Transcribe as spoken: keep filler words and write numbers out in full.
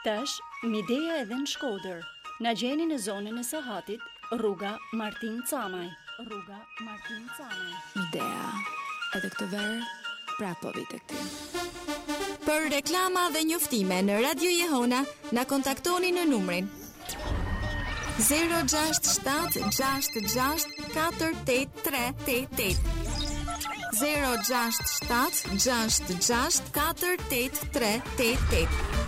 Tash, Midea edhe në Shkodër. Na gjeni në zonën e Sahatit, rruga Martin Camaj. Rruga Martin Camaj. Midea, edhe këtë verë, prapo vite këti. Për reklama dhe njoftime në Radio Jehona, na kontaktoni në numrin zero gjasht shtat gjasht gjasht katër tetë tre tetë tetë zero gjasht shtat gjasht gjasht katër tetë tre tetë tetë.